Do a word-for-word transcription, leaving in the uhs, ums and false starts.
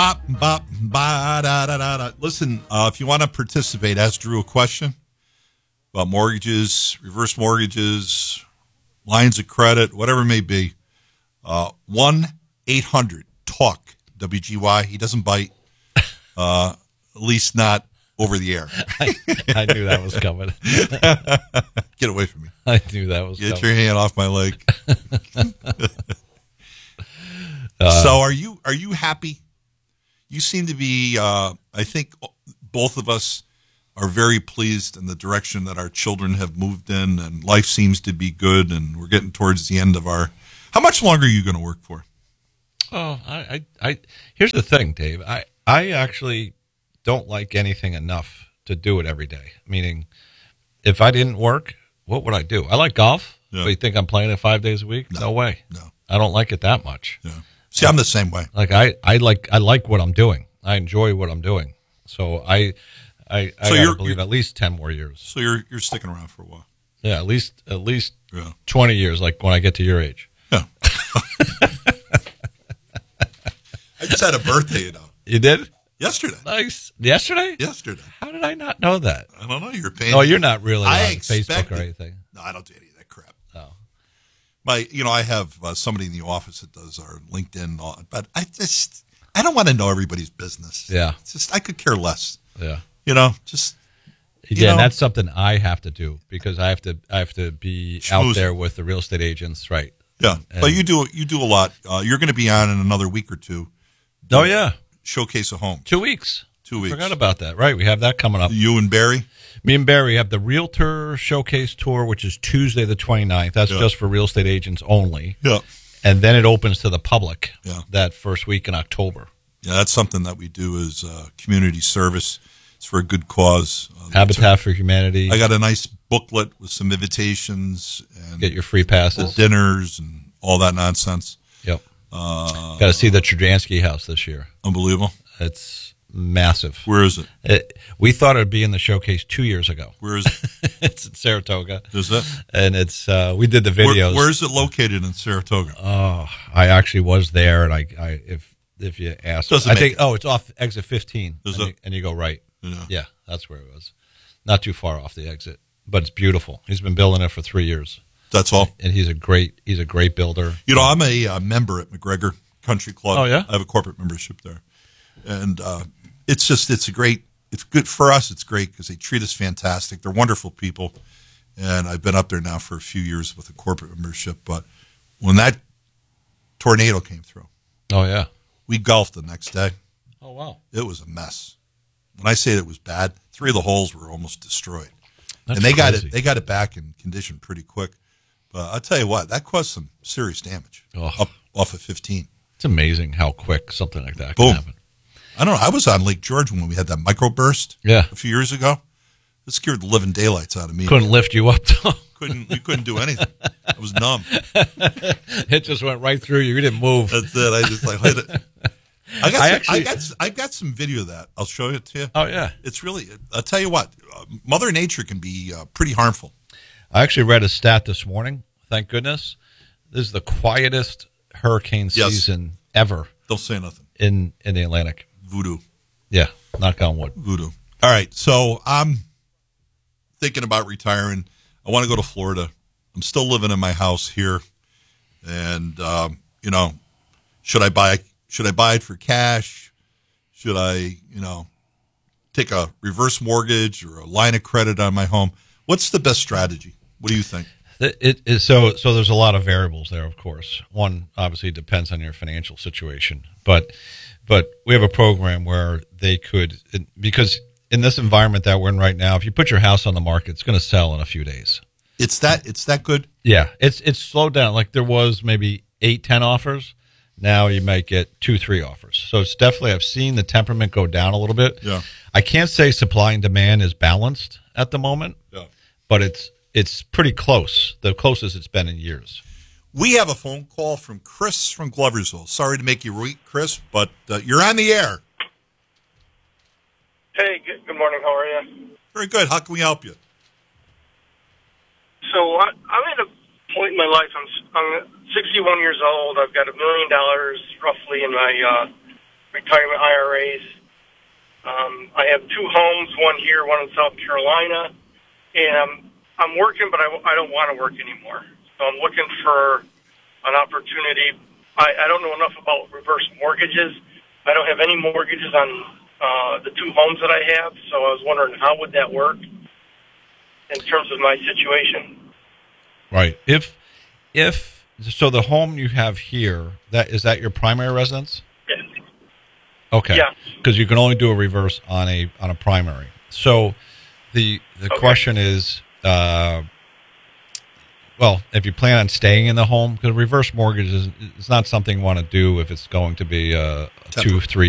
Bop, bop, ba, da, da, da, da. Listen, uh, if you want to participate, ask Drew a question about mortgages, reverse mortgages, lines of credit, whatever it may be. Uh, one eight hundred talk W G Y. He doesn't bite, uh, at least not over the air. I, I knew that was coming. Get away from me. I knew that was Get coming. your hand off my leg. uh, so are you are you happy? You seem to be, uh, I think both of us are very pleased in the direction that our children have moved in, and life seems to be good, and we're getting towards the end of our... How much longer are you going to work for? Oh, I, I, I, here's the thing, Dave. I, I actually don't like anything enough to do it every day. Meaning, if I didn't work, what would I do? I like golf. Yeah. But you think I'm playing it five days a week? No, no way. No. I don't like it that much. Yeah. See, I'm the same way. Like I, I like, I like what I'm doing. I enjoy what I'm doing. So I, I, I So gotta you're- believe you're- at least ten more years. So you're you're sticking around for a while. Yeah, at least at least Yeah. twenty years. Like when I get to your age. Yeah. I just had a birthday, you know, You did? yesterday. Nice. Yesterday? Yesterday. How did I not know that? I don't know. You're paying. Oh, you're not really I on Facebook expected- or anything. No, I don't do any of that crap. Oh. My, you know, I have uh, somebody in the office that does our LinkedIn, and all, but I just, I don't want to know everybody's business. Yeah. It's just, I could care less. Yeah. You know, just You Yeah, and know? that's something I have to do because I have to I have to be out Schmoozing. there with the real estate agents, right? yeah. And- But you do you do a lot. Uh, you're going to be on in another week or two. Oh yeah, Showcase a home. two weeks. Two weeks. Forgot about that. Right, we have that coming up. You and Barry. Me and Barry have the Realtor Showcase Tour, which is Tuesday the twenty-ninth. That's Yeah. just for real estate agents only. Yeah. And then it opens to the public Yeah. that first week in October. Yeah, that's something that we do as uh, community service. It's for a good cause. Uh, Habitat for Humanity. I got a nice booklet with some invitations and Get your free passes. dinners and all that nonsense. Yep. Uh, Got to see the Trujansky house this year. unbelievable. It's massive. Where is it? It, we thought it would be in the showcase two years ago. Where is it? It's in Saratoga. Is it? And it's uh, we did the Where, videos. where is it located in Saratoga? Oh, I actually was there, and I, I if if you ask, Doesn't I make think it. oh, it's off exit fifteen, Is and, it? you, and you go right. Yeah. Yeah, that's where it was. Not too far off the exit, but it's beautiful. He's been building it for three years, That's all. and he's a great he's a great builder. You know, I'm a uh, member at McGregor Country Club. Oh, yeah? I have a corporate membership there, and uh, it's just it's a great. It's good for us. It's great because they treat us fantastic. They're wonderful people, and I've been up there now for a few years with a corporate membership. But when that tornado came through, Oh yeah. we golfed the next day. Oh wow. It was a mess. When I say it was bad, three of the holes were almost destroyed, That's and they got crazy. it. They got it back in condition pretty quick. But I'll tell you what, that caused some serious damage Oh. up off of fifteen. It's amazing how quick something like that Boom. can happen. I don't know. I was on Lake George when we had that microburst Yeah. a few years ago. It scared the living daylights out of me. Couldn't lift you up though. couldn't we couldn't do anything. I was numb. It just went right through you. You didn't move. That's it. I just like hit it. I got I some, actually- I got I got some video of that. I'll show it to you. Oh yeah. It's really. I'll tell you what. Uh, Mother Nature can be uh, pretty harmful. I actually read a stat this morning. Thank goodness. This is the quietest hurricane Yes. season ever Don't say nothing. in, in the Atlantic. Voodoo. Yeah, knock on wood. Voodoo. All right. So I'm thinking about retiring. I want to go to Florida. I'm still living in my house here, and um, you know, should I buy? Should I buy it for cash? Should I, you know, take a reverse mortgage or a line of credit on my home? What's the best strategy? What do you think? It, it is so so. There's a lot of variables there, of course. One obviously depends on your financial situation, but but we have a program where they could because in this environment that we're in right now, if you put your house on the market, it's going to sell in a few days. It's that. It's that good. Yeah, it's it's slowed down. Like there was maybe eight, ten offers. Now you might get two, three offers. So it's definitely, I've seen the temperament go down a little bit. Yeah. I can't say supply and demand is balanced at the moment, Yeah. but it's it's pretty close, the closest it's been in years. We have a phone call from Chris from Gloversville. Sorry to make you wait, Chris, but uh, you're on the air. Hey, good, good morning. How are you? Very good. How can we help you? So I, I'm at a point in my life. I'm, I'm sixty-one years old. I've got a million dollars roughly in my uh, retirement I R As. Um, I have two homes, one here, one in South Carolina, and I'm I'm working, but I, I don't want to work anymore. So I'm looking for an opportunity. I, I don't know enough about reverse mortgages. I don't have any mortgages on uh, the two homes that I have, so I was wondering how would that work in terms of my situation. Right. If if so, the home you have here, that is that your primary residence? Yes. Okay. Yeah. Because you can only do a reverse on a on a primary. So the the Okay. question is, uh, well, if you plan on staying in the home, because reverse mortgage is it's not something you want to do if it's going to be a, a two, three